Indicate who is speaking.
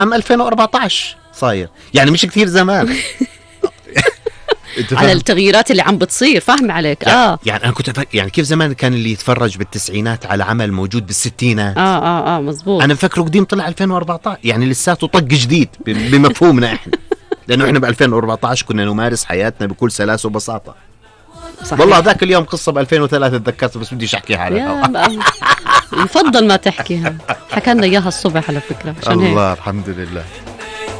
Speaker 1: أم 2014 صاير، يعني مش كثير زمان.
Speaker 2: على التغييرات اللي عم بتصير، فاهم عليك.
Speaker 1: يعني أنا كنت يعني كيف زمان كان اللي يتفرج بالتسعينات على عمل موجود بالستينات.
Speaker 2: مزبوط.
Speaker 1: أنا فكره قديم طلع 2014، يعني لساته طق جديد بمفهومنا إحنا، لأنه إحنا ب 2014 كنا نمارس حياتنا بكل سلاسة وبساطة. صحيح. والله ذاك اليوم قصة ب 2003 تذكرت، بس بديش أحكيها على الهواء.
Speaker 2: يفضل ما تحكيها، حكى لنا إياها الصبح على فكرة.
Speaker 1: الله الحمد لله.